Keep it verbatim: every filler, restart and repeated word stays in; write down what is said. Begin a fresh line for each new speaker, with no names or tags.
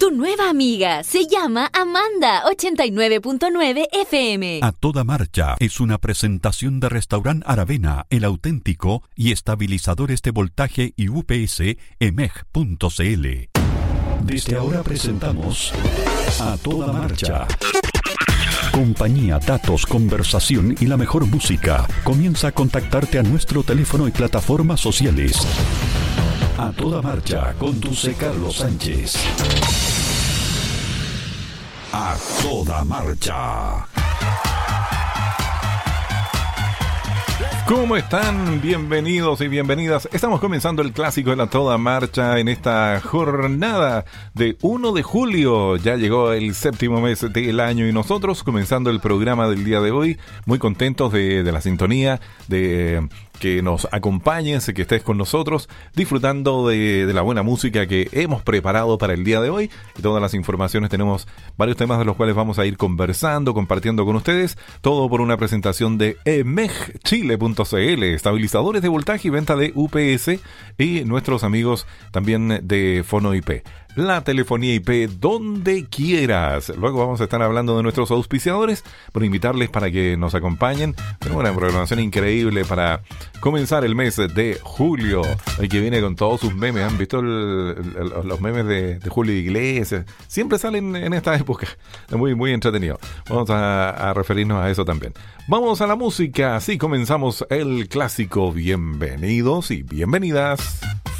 Tu nueva amiga se llama Amanda, ochenta y nueve punto nueve F M.
A Toda Marcha es una presentación de Restaurant Aravena, El Auténtico y estabilizadores de voltaje y U P S E M E G punto C L. Desde ahora presentamos A Toda Marcha. Compañía, datos, conversación y la mejor música. Comienza a contactarte a nuestro teléfono y plataformas sociales. A Toda Marcha, conduce Carlos Sánchez. A Toda Marcha.
¿Cómo están? Bienvenidos y bienvenidas. Estamos comenzando el clásico de la Toda Marcha en esta jornada de primero de julio. Ya llegó el séptimo mes del año y nosotros comenzando el programa del día de hoy, muy contentos de, de la sintonía, de que nos acompañes, que estés con nosotros, disfrutando de, de la buena música que hemos preparado para el día de hoy. Y todas las informaciones, tenemos varios temas de los cuales vamos a ir conversando, compartiendo con ustedes. Todo por una presentación de E M E G Chile punto C L, estabilizadores de voltaje y venta de U P S, y nuestros amigos también de Fono I P. La telefonía I P donde quieras. Luego vamos a estar hablando de nuestros auspiciadores, por invitarles para que nos acompañen. Tenemos una programación increíble para comenzar el mes de julio, el que viene con todos sus memes. ¿Han visto el, el, los memes de, de Julio Iglesias? Siempre salen en esta época. Muy, muy entretenido. Vamos a, a referirnos a eso también. Vamos a la música. Así comenzamos el clásico. Bienvenidos y bienvenidas.